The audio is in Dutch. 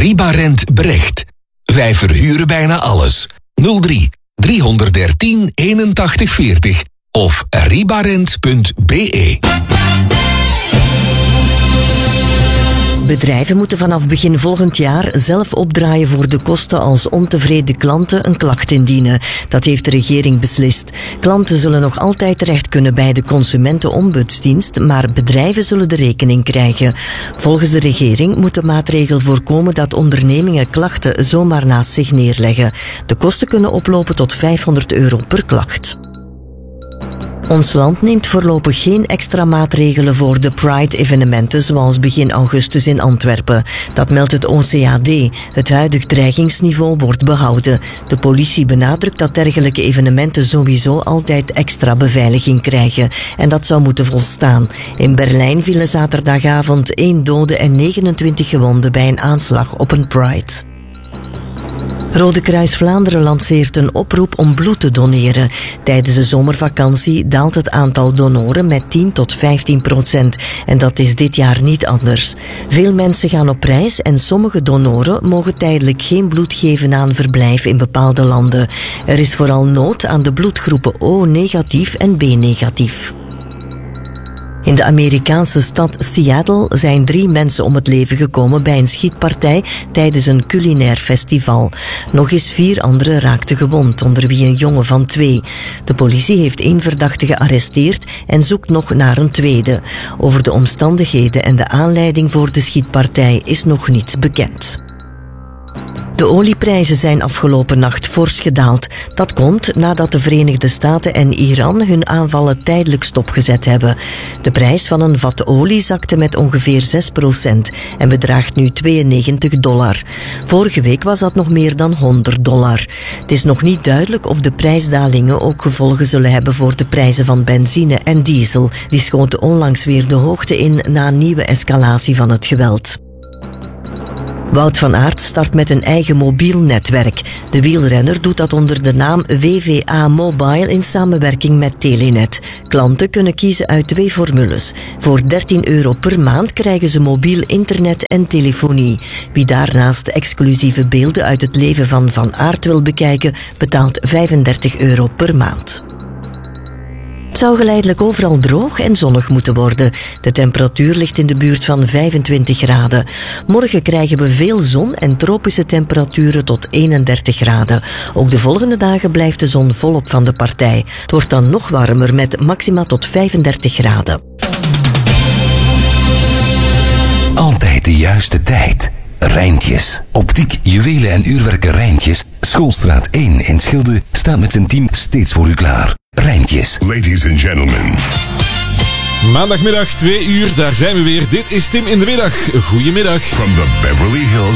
Ribarent Brecht. Wij verhuren bijna alles. 03 313 81 40 of ribarent.be. Bedrijven moeten vanaf begin volgend jaar zelf opdraaien voor de kosten als ontevreden klanten een klacht indienen. Dat heeft de regering beslist. Klanten zullen nog altijd terecht kunnen bij de Consumentenombudsdienst, maar bedrijven zullen de rekening krijgen. Volgens de regering moet de maatregel voorkomen dat ondernemingen klachten zomaar naast zich neerleggen. De kosten kunnen oplopen tot €500 per klacht. Ons land neemt voorlopig geen extra maatregelen voor de Pride-evenementen zoals begin augustus in Antwerpen. Dat meldt het OCAD. Het huidig dreigingsniveau wordt behouden. De politie benadrukt dat dergelijke evenementen sowieso altijd extra beveiliging krijgen. En dat zou moeten volstaan. In Berlijn vielen zaterdagavond 1 dode en 29 gewonden bij een aanslag op een Pride. Rode Kruis Vlaanderen lanceert een oproep om bloed te doneren. Tijdens de zomervakantie daalt het aantal donoren met 10 tot 15%. En dat is dit jaar niet anders. Veel mensen gaan op reis en sommige donoren mogen tijdelijk geen bloed geven aan verblijf in bepaalde landen. Er is vooral nood aan de bloedgroepen O-negatief en B-negatief. In de Amerikaanse stad Seattle zijn 3 mensen om het leven gekomen bij een schietpartij tijdens een culinair festival. Nog eens 4 anderen raakten gewond, onder wie een jongen van 2. De politie heeft 1 verdachte gearresteerd en zoekt nog naar een tweede. Over de omstandigheden en de aanleiding voor de schietpartij is nog niets bekend. De olieprijzen zijn afgelopen nacht fors gedaald. Dat komt nadat de Verenigde Staten en Iran hun aanvallen tijdelijk stopgezet hebben. De prijs van een vat olie zakte met ongeveer 6% en bedraagt nu $92. Vorige week was dat nog meer dan $100. Het is nog niet duidelijk of de prijsdalingen ook gevolgen zullen hebben voor de prijzen van benzine en diesel. Die schoten onlangs weer de hoogte in na een nieuwe escalatie van het geweld. Wout van Aert start met een eigen mobiel netwerk. De wielrenner doet dat onder de naam WVA Mobile in samenwerking met Telenet. Klanten kunnen kiezen uit 2 formules. Voor €13 per maand krijgen ze mobiel internet en telefonie. Wie daarnaast exclusieve beelden uit het leven van Van Aert wil bekijken, betaalt €35 per maand. Het zou geleidelijk overal droog en zonnig moeten worden. De temperatuur ligt in de buurt van 25 graden. Morgen krijgen we veel zon en tropische temperaturen tot 31 graden. Ook de volgende dagen blijft de zon volop van de partij. Het wordt dan nog warmer met maxima tot 35 graden. Altijd de juiste tijd. Rijntjes. Optiek, juwelen en uurwerken Rijntjes. Schoolstraat 1 in Schilde staat met zijn team steeds voor u klaar. Rijntjes. Ladies and gentlemen. Maandagmiddag 2 uur, daar zijn we weer. Dit is Tim in de Middag. Goedemiddag. From the Beverly Hills